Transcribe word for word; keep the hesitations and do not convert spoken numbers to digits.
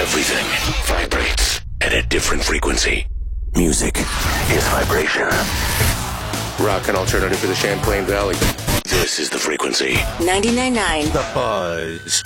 Everything vibrates at a different frequency. Music is vibration. Rock and alternative for the Champlain Valley. This is the frequency. ninety-nine point nine The Buzz.